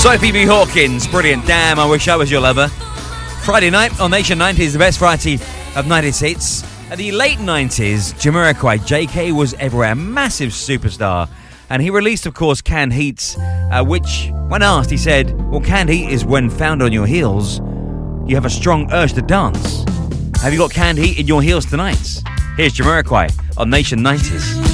Sophie B. Hawkins, brilliant. Damn, I wish I was your lover. Friday night on Nation 90s, the best variety of 90s hits. At the late 90s, Jamiroquai, JK was everywhere, a massive superstar. And he released, of course, Canned Heat, which, when asked, he said, well, canned heat is when found on your heels, you have a strong urge to dance. Have you got canned heat in your heels tonight? Here's Jamiroquai on Nation 90s.